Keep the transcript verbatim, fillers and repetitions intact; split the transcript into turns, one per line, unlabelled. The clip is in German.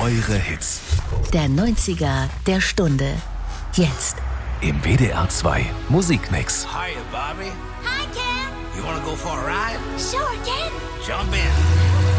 eure Hits.
Der neunziger der Stunde. Jetzt.
Im W D R zwei Musikmix.
Hiya, Bobby.
Hi, Ken.
You wanna go for a ride?
Sure, Ken.
Jump in.